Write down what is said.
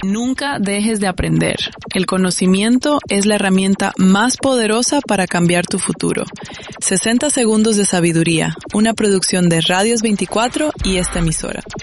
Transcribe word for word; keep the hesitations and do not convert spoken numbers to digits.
Nunca dejes de aprender. El conocimiento es la herramienta más poderosa para cambiar tu futuro. sesenta segundos de sabiduría, una producción de Radios veinticuatro y esta emisora.